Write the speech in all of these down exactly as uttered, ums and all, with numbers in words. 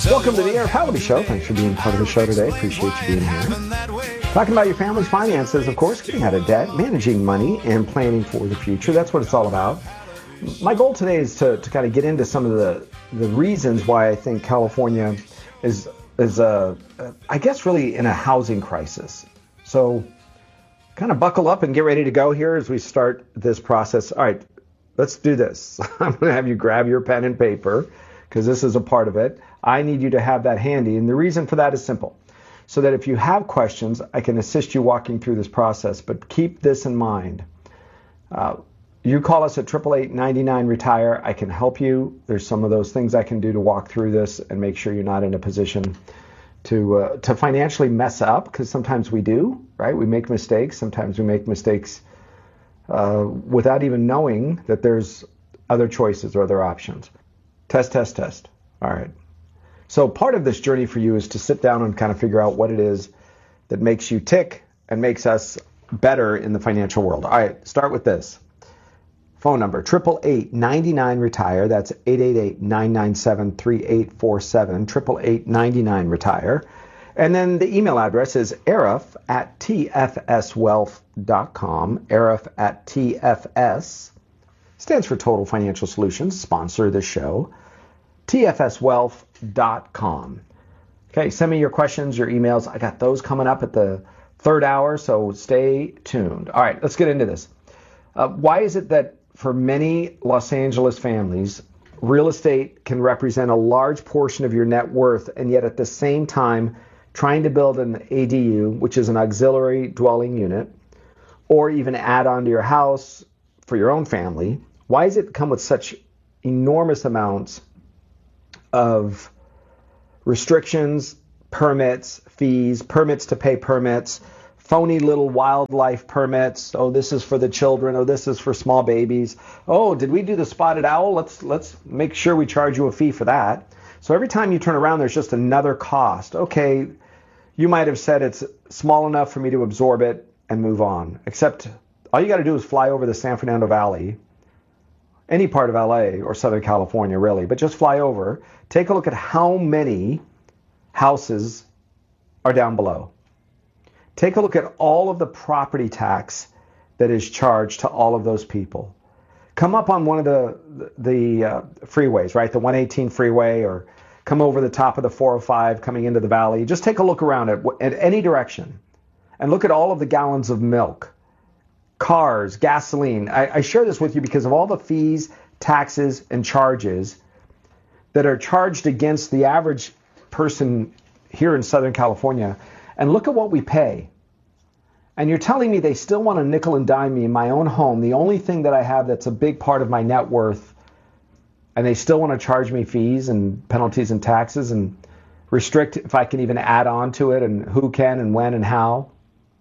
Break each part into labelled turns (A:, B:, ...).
A: Welcome to the Eric Hallowby Show. Thanks for being part of the show today. Appreciate you being here. Talking about your family's finances, of course, getting out of debt, managing money, and planning for the future. That's what it's all about. My goal today is to, to kind of get into some of the, the reasons why I think California is, is uh, I guess, really in a housing crisis. So kind of buckle up and get ready to go here as we start this process. All right, let's do this. I'm going to have you grab your pen and paper because this is a part of it. I need you to have that handy. And the reason for that is simple. So that if you have questions, I can assist you walking through this process. But keep this in mind. Uh, you call us at eight eight eight, nine nine, retire. I can help you. There's some of those things I can do to walk through this and make sure you're not in a position to uh, to financially mess up, because sometimes we do, right? We make mistakes. Sometimes we make mistakes uh, without even knowing that there's other choices or other options. Test, test, test. All right. So part of this journey for you is to sit down and kind of figure out what it is that makes you tick and makes us better in the financial world. All right, start with this. Phone number, eight eight eight, nine nine, retire. That's eight eight eight, nine nine seven, three eight four seven, eight eight eight, nine nine, retire. And then the email address is arif at t f s wealth dot com. Arif at T F S, stands for Total Financial Solutions, sponsor the show. T F S wealth dot com. Okay, send me your questions, your emails. I got those coming up at the third hour, so stay tuned. All right, let's get into this. Uh, why is it that for many Los Angeles families, real estate can represent a large portion of your net worth, and yet at the same time, trying to build an A D U, which is an auxiliary dwelling unit, or even add on to your house for your own family, why does it come with such enormous amounts of restrictions, permits, fees, permits to pay permits, phony little wildlife permits? Oh, this is for the children. Oh, this is for small babies. Oh, did we do the spotted owl? Let's let's make sure we charge you a fee for that. So every time you turn around, there's just another cost. Okay, you might have said it's small enough for me to absorb it and move on. Except all you got to do is fly over the San Fernando Valley, any part of L A or Southern California, really, but just fly over. Take a look at how many houses are down below. Take a look at all of the property tax that is charged to all of those people. Come up on one of the the uh, freeways, right? The one eighteen freeway, or come over the top of the four oh five coming into the valley. Just take a look around at, at any direction and look at all of the gallons of milk, cars, gasoline. I, I share this with you because of all the fees, taxes, and charges that are charged against the average person here in Southern California. And look at what we pay. And you're telling me they still want to nickel and dime me in my own home, the only thing that I have that's a big part of my net worth, and they still want to charge me fees and penalties and taxes and restrict if I can even add on to it, and who can and when and how.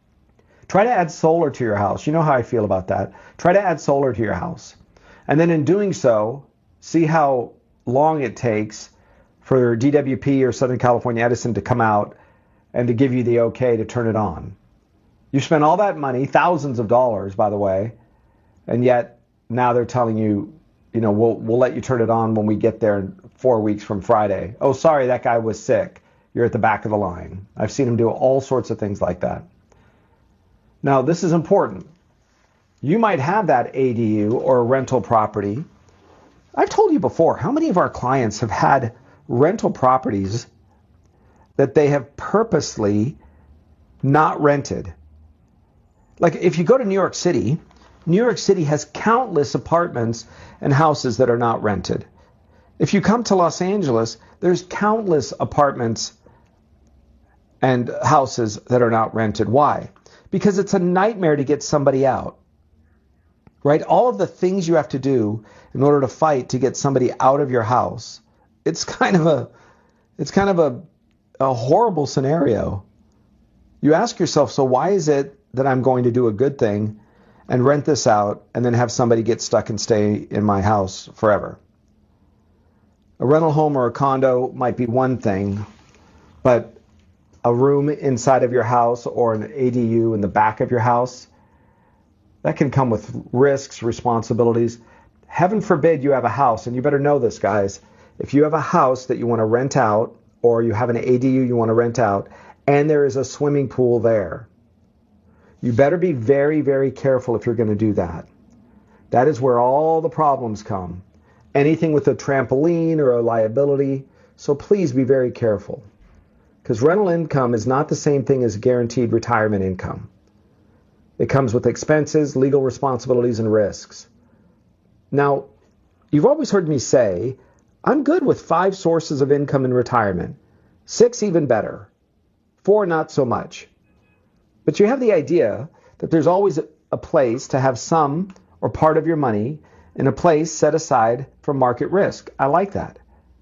A: Try to add solar to your house. You know how I feel about that. Try to add solar to your house. And then in doing so, see how long it takes for D W P or Southern California Edison to come out and to give you the okay to turn it on. You spent all that money, thousands of dollars, by the way, and yet now they're telling you, you know, we'll we'll let you turn it on when we get there in four weeks from Friday. Oh, sorry, that guy was sick. You're at the back of the line. I've seen them do all sorts of things like that. Now, this is important. You might have that A D U or a rental property. I've told you before, how many of our clients have had rental properties that they have purposely not rented? Like if you go to New York City, New York City has countless apartments and houses that are not rented. If you come to Los Angeles, there's countless apartments and houses that are not rented. Why? Because it's a nightmare to get somebody out, right? All of the things you have to do in order to fight to get somebody out of your house. It's kind of a, it's kind of a, a horrible scenario. You ask yourself, so why is it that I'm going to do a good thing and rent this out and then have somebody get stuck and stay in my house forever? A rental home or a condo might be one thing, but a room inside of your house or an A D U in the back of your house, that can come with risks, responsibilities. Heaven forbid you have a house, and you better know this, guys. If you have a house that you want to rent out or you have an A D U you want to rent out, and there is a swimming pool there. You better be very, very careful if you're going to do that. That is where all the problems come. Anything with a trampoline or a liability. So please be very careful. Because rental income is not the same thing as guaranteed retirement income. It comes with expenses, legal responsibilities, and risks. Now, you've always heard me say, I'm good with five sources of income in retirement. Six even better. Four not so much. But you have the idea that there's always a place to have some or part of your money in a place set aside for market risk. I like that.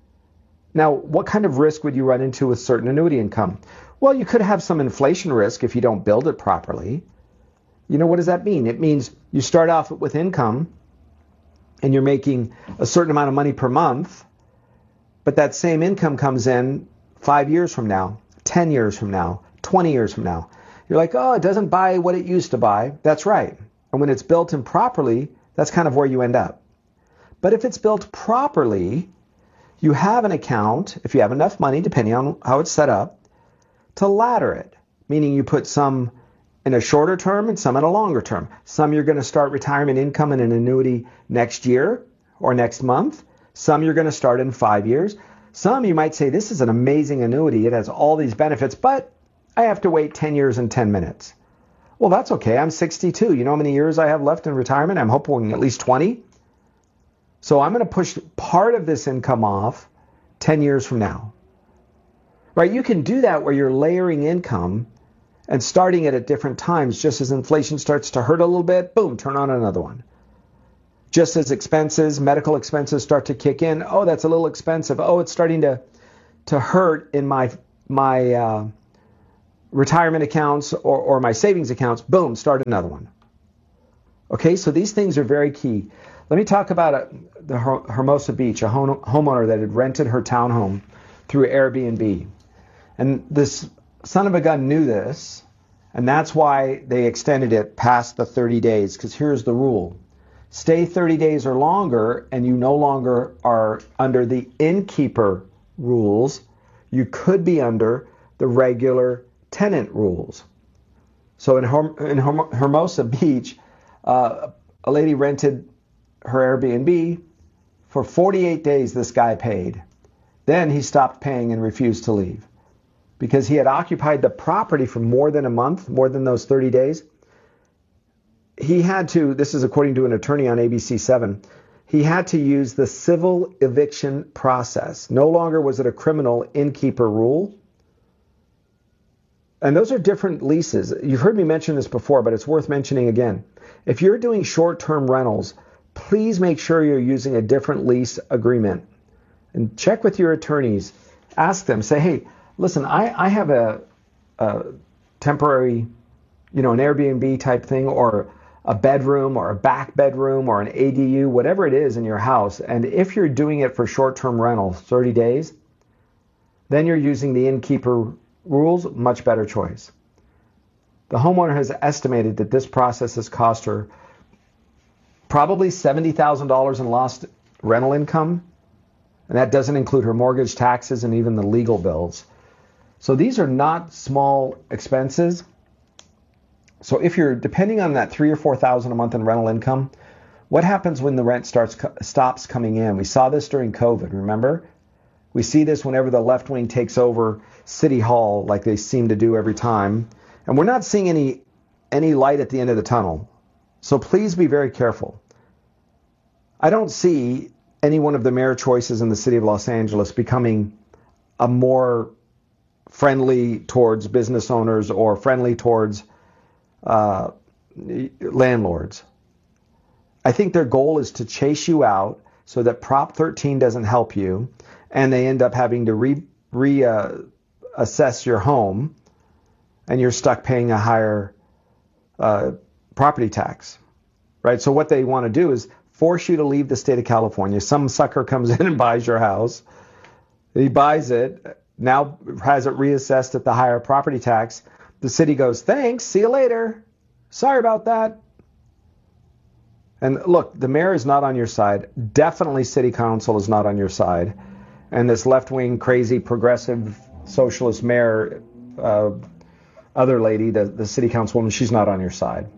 A: Now, what kind of risk would you run into with certain annuity income? Well, you could have some inflation risk if you don't build it properly. You know, what does that mean? It means you start off with income and you're making a certain amount of money per month, but that same income comes in five years from now, ten years from now, twenty years from now. You're like, oh, it doesn't buy what it used to buy. That's right. And when it's built in properly, that's kind of where you end up. But if it's built properly, you have an account, if you have enough money, depending on how it's set up, to ladder it, meaning you put some in a shorter term and some in a longer term. Some you're going to start retirement income in an annuity next year or next month. Some you're going to start in five years. Some you might say, this is an amazing annuity. It has all these benefits, but I have to wait ten years and ten minutes. Well, that's okay. I'm sixty-two. You know how many years I have left in retirement? I'm hoping at least twenty. So I'm going to push part of this income off ten years from now. Right? You can do that where you're layering income and starting it at different times. Just as inflation starts to hurt a little bit, boom, turn on another one. Just as expenses, medical expenses start to kick in, oh, that's a little expensive. Oh, it's starting to to hurt in my my uh, retirement accounts or, or my savings accounts, boom, start another one. Okay, so these things are very key. Let me talk about a, the Her- Hermosa Beach, a home, homeowner that had rented her townhome through Airbnb. And this son of a gun knew this, and that's why they extended it past the thirty days, because here's the rule. Stay thirty days or longer, and you no longer are under the innkeeper rules. You could be under the regular tenant rules. So in, Herm- in Herm- Hermosa Beach, uh, a lady rented her Airbnb. For forty-eight days, this guy paid. Then he stopped paying and refused to leave because he had occupied the property for more than a month, more than those thirty days. He had to, this is according to an attorney on A B C seven, he had to use the civil eviction process. No longer was it a criminal innkeeper rule. And those are different leases. You've heard me mention this before, but it's worth mentioning again. If you're doing short-term rentals, please make sure you're using a different lease agreement. And check with your attorneys. Ask them, say, hey, listen, I, I have a, a temporary, you know, an Airbnb type thing, or a bedroom or a back bedroom or an A D U, whatever it is in your house. And if you're doing it for short-term rental, thirty days, then you're using the innkeeper rules, much better choice. The homeowner has estimated that this process has cost her probably seventy thousand dollars in lost rental income, and that doesn't include her mortgage, taxes, and even the legal bills. So these are not small expenses. So if you're depending on that three or four thousand a month in rental income, what happens when the rent starts stops coming in? We saw this during COVID, remember? We see this whenever the left wing takes over City Hall, like they seem to do every time. And we're not seeing any any light at the end of the tunnel. So please be very careful. I don't see any one of the mayor choices in the city of Los Angeles becoming a more friendly towards business owners or friendly towards uh, landlords. I think their goal is to chase you out so that Prop thirteen doesn't help you, and they end up having to re, re uh, assess your home, and you're stuck paying a higher uh, property tax, right? So what they want to do is force you to leave the state of California. Some sucker comes in and buys your house. He buys it, now has it reassessed at the higher property tax. The city goes, thanks, see you later. Sorry about that. And look, the mayor is not on your side. Definitely city council is not on your side. And this left-wing, crazy, progressive, socialist mayor, uh, other lady, the, the city councilwoman, she's not on your side.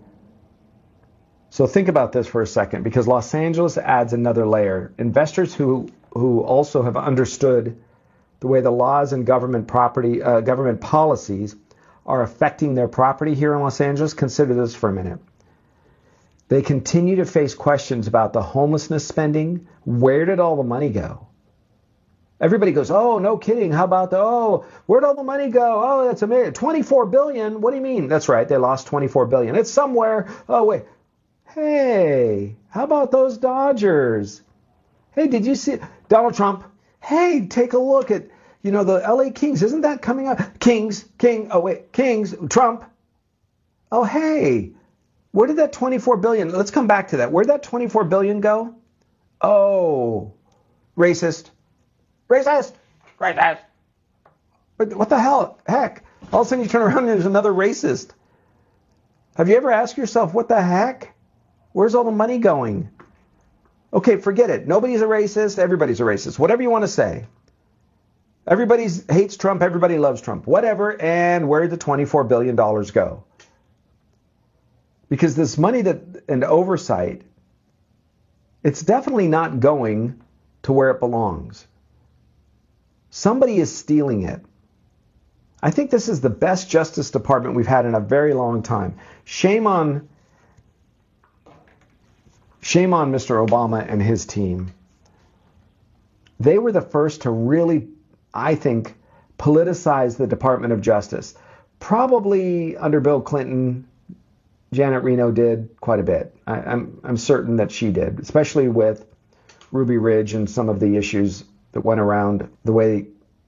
A: So think about this for a second, because Los Angeles adds another layer. Investors who who also have understood the way the laws and government property, uh, government policies are affecting their property here in Los Angeles, consider this for a minute. They continue to face questions about the homelessness spending. Where did all the money go? Everybody goes, oh, no kidding. How about the, oh, where'd all the money go? Oh, that's amazing. twenty-four billion. What do you mean? That's right. They lost twenty-four billion. It's somewhere. Oh, wait. Hey, how about those Dodgers? Hey, did you see Donald Trump? Hey, take a look at, you know, the L A Kings. Isn't that coming up? Kings, King, oh, wait, Kings, Trump. Oh, hey, where did that twenty-four billion? Let's come back to that. Where'd that twenty-four billion go? Oh, racist. Racist. Racist. What, what the hell? Heck. All of a sudden you turn around and there's another racist. Have you ever asked yourself, what the heck? Where's all the money going? Okay, forget it. Nobody's a racist. Everybody's a racist. Whatever you want to say. Everybody hates Trump. Everybody loves Trump. Whatever. And where did the twenty-four billion dollars go? Because this money that and oversight, it's definitely not going to where it belongs. Somebody is stealing it. I think this is the best Justice Department we've had in a very long time. Shame on, shame on Mister Obama and his team. They were the first to really, I think, politicize the Department of Justice. Probably under Bill Clinton, Janet Reno did quite a bit. I, I'm, I'm certain that she did, especially with Ruby Ridge and some of the issues that went around the way,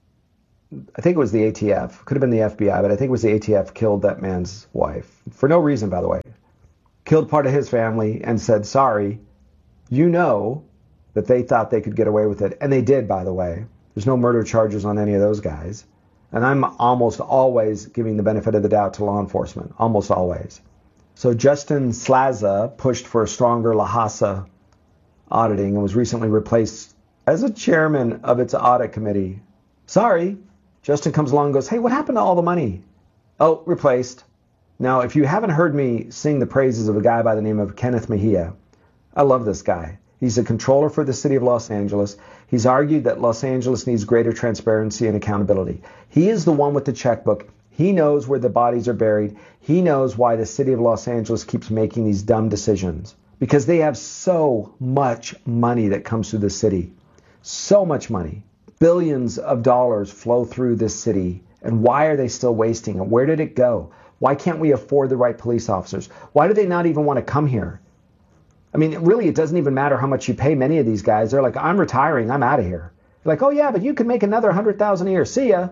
A: I think it was the A T F, could have been the F B I, but I think it was the A T F killed that man's wife. For no reason, by the way. Killed part of his family and said, sorry, you know that they thought they could get away with it. And they did, by the way. There's no murder charges on any of those guys. And I'm almost always giving the benefit of the doubt to law enforcement. Almost always. So Justin Slaza pushed for a stronger La Hasa auditing and was recently replaced as a chairman of its audit committee. Sorry. Justin comes along and goes, hey, what happened to all the money? Oh, replaced. Now, if you haven't heard me sing the praises of a guy by the name of Kenneth Mejia, I love this guy. He's a controller for the city of Los Angeles. He's argued that Los Angeles needs greater transparency and accountability. He is the one with the checkbook. He knows where the bodies are buried. He knows why the city of Los Angeles keeps making these dumb decisions. Because they have so much money that comes through the city. So much money. Billions of dollars flow through this city. And why are they still wasting it? Where did it go? Why can't we afford the right police officers? Why do they not even want to come here? I mean, really, it doesn't even matter how much you pay many of these guys. They're like, I'm retiring. I'm out of here. They're like, oh, yeah, but you could make another one hundred thousand dollars a year. See ya.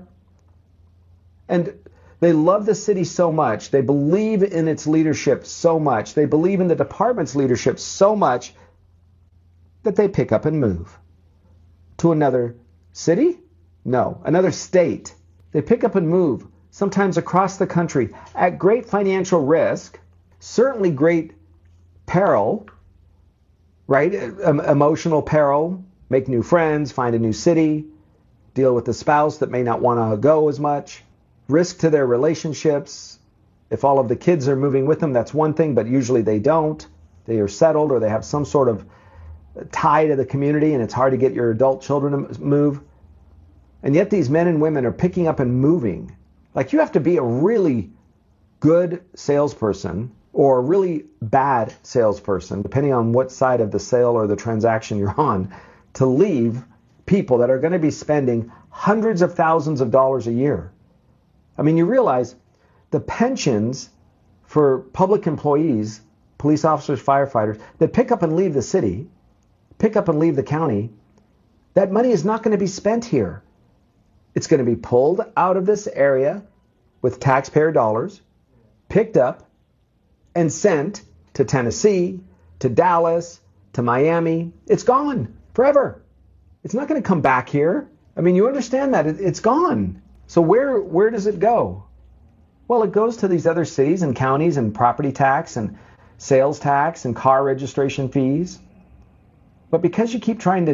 A: And they love the city so much. They believe in its leadership so much. They believe in the department's leadership so much that they pick up and move to another city? No, another state. They pick up and move, sometimes across the country, at great financial risk, certainly great peril, right? Um, emotional peril, make new friends, find a new city, deal with the spouse that may not want to go as much, risk to their relationships. If all of the kids are moving with them, that's one thing, but usually they don't. They are settled or they have some sort of tie to the community and it's hard to get your adult children to move. And yet these men and women are picking up and moving. Like you have to be a really good salesperson or a really bad salesperson, depending on what side of the sale or the transaction you're on, to leave people that are going to be spending hundreds of thousands of dollars a year. I mean, you realize the pensions for public employees, police officers, firefighters, that pick up and leave the city, pick up and leave the county, that money is not going to be spent here. It's going to be pulled out of this area with taxpayer dollars, picked up, and sent to Tennessee, to Dallas, to Miami. It's gone forever. It's not going to come back here. I mean, you understand that. It's gone. So where where does it go? Well, it goes to these other cities and counties and property tax and sales tax and car registration fees. But because you keep trying to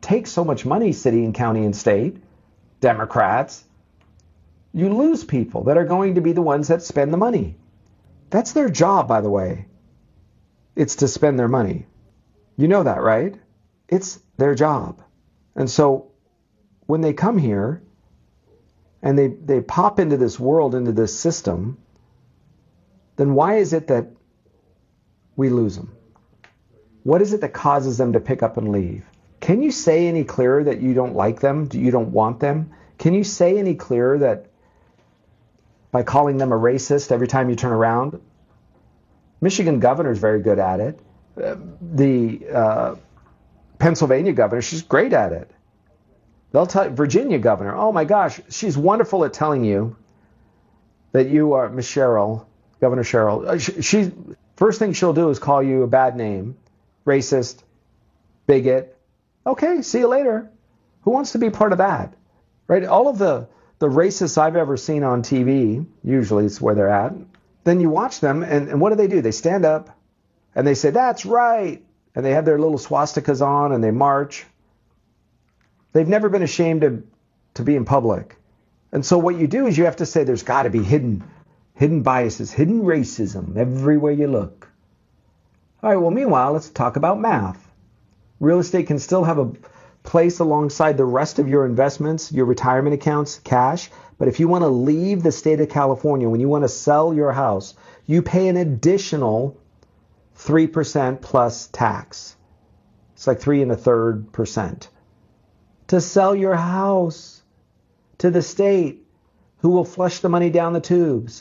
A: take so much money, city and county and state, Democrats, you lose people that are going to be the ones that spend the money. That's their job, by the way. It's to spend their money. You know that, right? It's their job. And so when they come here and they, they pop into this world, into this system, then why is it that we lose them? What is it that causes them to pick up and leave? Can you say any clearer that you don't like them? You don't want them? Can you say any clearer that by calling them a racist every time you turn around? Michigan governor is very good at it. Uh, the uh, Pennsylvania governor, she's great at it. They'll tell Virginia governor, oh my gosh, she's wonderful at telling you that you are Miss Cheryl, Governor Cheryl. Uh, she, she first thing she'll do is call you a bad name, racist, bigot. Okay, see you later. Who wants to be part of that? Right? All of the the racists I've ever seen on T V, usually it's where they're at. Then you watch them, and, and what do they do? They stand up, and they say, that's right. And they have their little swastikas on, and they march. They've never been ashamed to, to be in public. And so what you do is you have to say there's got to be hidden, hidden biases, hidden racism everywhere you look. All right, well, meanwhile, let's talk about math. Real estate can still have a place alongside the rest of your investments, your retirement accounts, cash. But if you want to leave the state of California, when you want to sell your house, you pay an additional three percent plus tax. It's like three and a third percent. To sell your house to the state, who will flush the money down the tubes.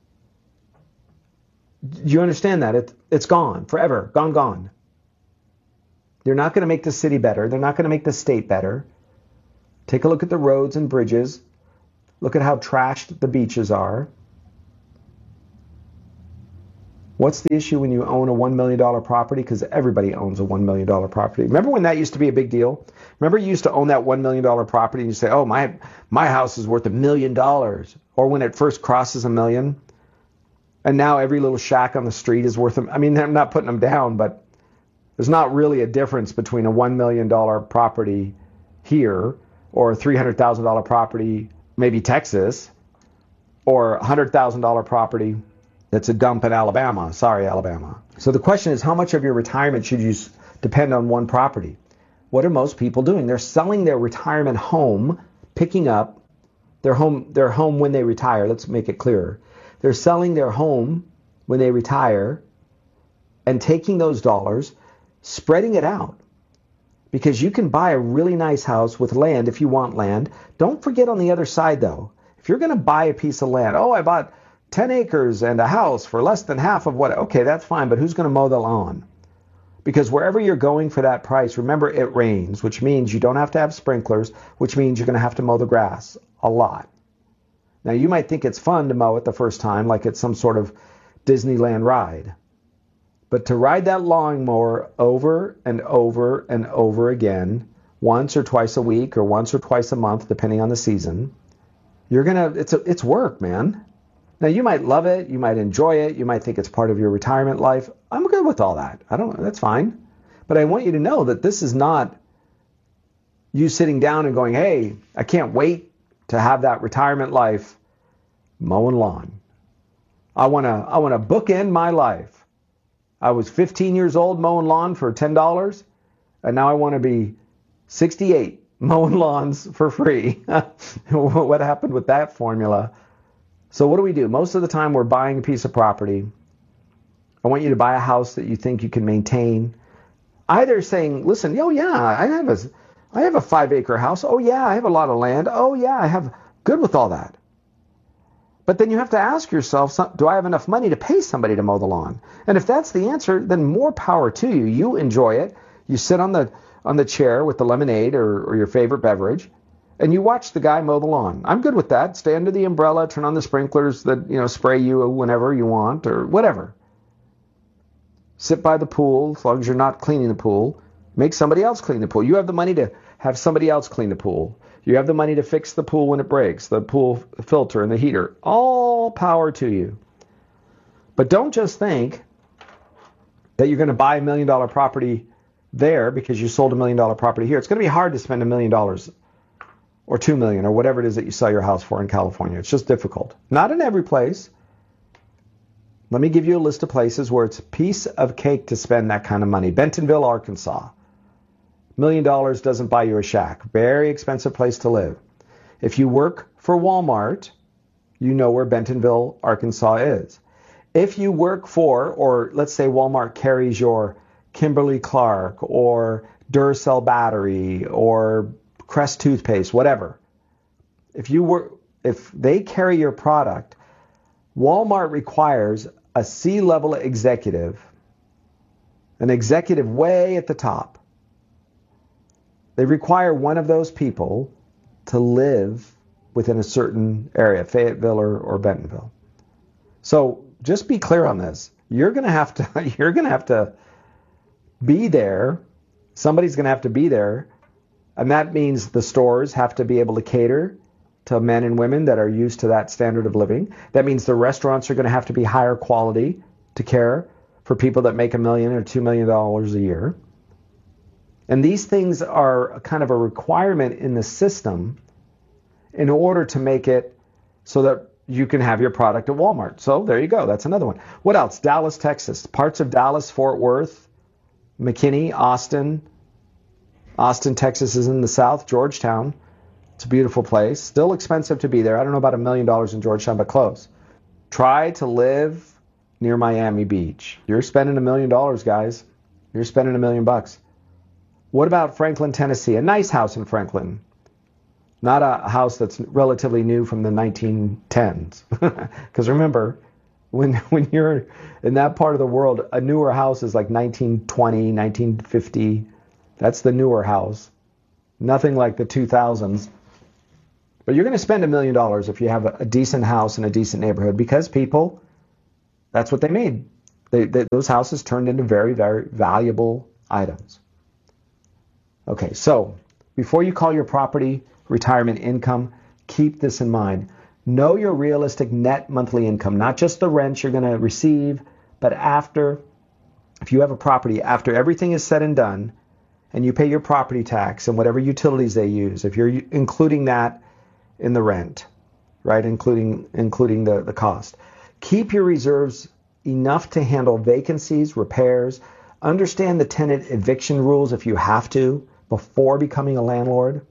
A: Do you understand that? It, it's gone forever, gone, gone. They're not going to make the city better. They're not going to make the state better. Take a look at the roads and bridges. Look at how trashed the beaches are. What's the issue when you own a one million dollars property? Because everybody owns a one million dollars property. Remember when that used to be a big deal? Remember you used to own that one million dollars property and you say, oh, my my house is worth a million dollars. Or when it first crosses a million. And now every little shack on the street is worth, I mean, I'm not putting them down, but there's not really a difference between a one million dollars property here or a three hundred thousand dollars property, maybe Texas, or a one hundred thousand dollars property that's a dump in Alabama. Sorry, Alabama. So the question is, how much of your retirement should you depend on one property? What are most people doing? They're selling their retirement home, picking up their home, their home when they retire. Let's make it clearer. They're selling their home when they retire and taking those dollars, spreading it out. Because you can buy a really nice house with land if you want land. Don't forget on the other side, though. If you're going to buy a piece of land, oh, I bought ten acres and a house for less than half of what, okay, that's fine, but who's going to mow the lawn? Because wherever you're going for that price, remember it rains, which means you don't have to have sprinklers, which means you're going to have to mow the grass a lot. Now, you might think it's fun to mow it the first time, like it's some sort of Disneyland ride. But to ride that lawnmower over and over and over again, once or twice a week or once or twice a month, depending on the season, you're going to, it's a, it's work, man. Now, you might love it. You might enjoy it. You might think it's part of your retirement life. I'm good with all that. I don't, that's fine. But I want you to know that this is not you sitting down and going, hey, I can't wait to have that retirement life mowing lawn. I want to, I want to bookend my life. I was fifteen years old mowing lawn for ten dollars, and now I want to be sixty-eight mowing lawns for free. What happened with that formula? So what do we do? Most of the time we're buying a piece of property. I want you to buy a house that you think you can maintain. Either saying, listen, oh yeah, I have a, I have a five acre house. Oh yeah, I have a lot of land. Oh yeah, I have, good with all that. But then you have to ask yourself, do I have enough money to pay somebody to mow the lawn? And if that's the answer, then more power to you. You enjoy it. You sit on the on the chair with the lemonade or, or your favorite beverage, and you watch the guy mow the lawn. I'm good with that. Stay under the umbrella, turn on the sprinklers that, you know, spray you whenever you want or whatever. Sit by the pool as long as you're not cleaning the pool. Make somebody else clean the pool. You have the money to have somebody else clean the pool. You have the money to fix the pool when it breaks, the pool filter and the heater. All power to you. But don't just think that you're going to buy a million dollar property there because you sold a million dollar property here. It's going to be hard to spend a million dollars or two million or whatever it is that you sell your house for in California. It's just difficult. Not in every place. Let me give you a list of places where it's a piece of cake to spend that kind of money. Bentonville, Arkansas. Million dollars doesn't buy you a shack. Very expensive place to live. If you work for Walmart, you know where Bentonville, Arkansas is. If you work for, or let's say Walmart carries your Kimberly-Clark or Duracell battery or Crest toothpaste, whatever. If you were, if they carry your product, Walmart requires a C-level executive, an executive way at the top. They require one of those people to live within a certain area, Fayetteville or, or Bentonville. So just be clear on this. You're going to have to, you're going to have to be there. Somebody's going to have to be there. And that means the stores have to be able to cater to men and women that are used to that standard of living. That means the restaurants are going to have to be higher quality to care for people that make a million or two million dollars a year. And these things are kind of a requirement in the system in order to make it so that you can have your product at Walmart. So there you go. That's another one. What else? Dallas, Texas. Parts of Dallas, Fort Worth, McKinney, Austin. Austin, Texas is in the south. Georgetown. It's a beautiful place. Still expensive to be there. I don't know about a million dollars in Georgetown, but close. Try to live near Miami Beach. You're spending a million dollars, guys. You're spending a million bucks. What about Franklin, Tennessee? A nice house in Franklin. Not a house that's relatively new from the nineteen tens. Because remember, when when you're in that part of the world, a newer house is like nineteen twenty, nineteen fifty. That's the newer house. Nothing like the two thousands. But you're going to spend a million dollars if you have a, a decent house in a decent neighborhood because people, that's what they made. They, they, those houses turned into very, very valuable items. Okay, so before you call your property retirement income, keep this in mind. Know your realistic net monthly income, not just the rent you're going to receive, but after, if you have a property, after everything is said and done, and you pay your property tax and whatever utilities they use, if you're including that in the rent, right, including including the, the cost. Keep your reserves enough to handle vacancies, repairs, understand the tenant eviction rules if you have to before becoming a landlord.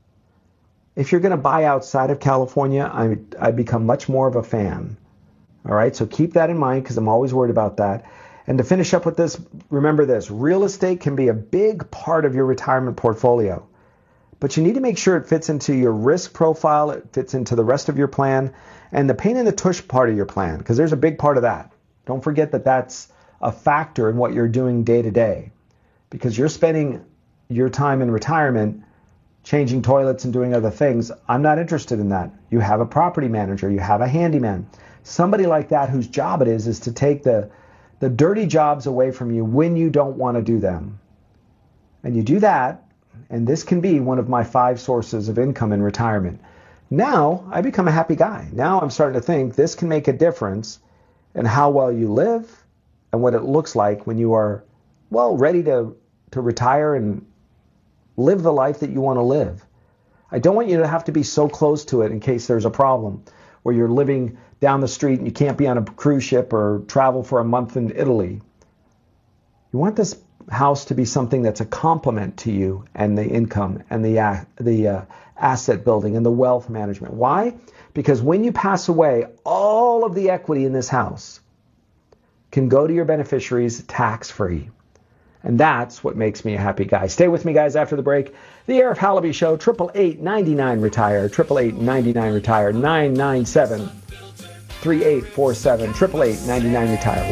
A: If you're going to buy outside of California, I, I become much more of a fan. All right, so keep that in mind because I'm always worried about that. And to finish up with this, remember this, real estate can be a big part of your retirement portfolio, but you need to make sure it fits into your risk profile, it fits into the rest of your plan, and the pain in the tush part of your plan, because there's a big part of that. Don't forget that that's a factor in what you're doing day to day, because you're spending your time in retirement changing toilets and doing other things. I'm not interested in that. You have a property manager, you have a handyman, somebody like that whose job it is is to take the the dirty jobs away from you when you don't want to do them. And you do that, and this can be one of my five sources of income in retirement. Now, I become a happy guy. Now I'm starting to think this can make a difference in how well you live and what it looks like when you are, well, ready to, to retire and live the life that you want to live. I don't want you to have to be so close to it in case there's a problem where you're living down the street and you can't be on a cruise ship or travel for a month in Italy. You want this house to be something that's a complement to you and the income and the, uh, the uh, asset building and the wealth management. Why? Because when you pass away, all of the equity in this house can go to your beneficiaries tax-free. And that's what makes me a happy guy. Stay with me, guys, after the break. The Arif Halaby Show, eight eight eight, nine nine, retire, eight eight eight, nine nine, retire, nine nine seven, three eight four seven, eight eight eight, nine nine, retire.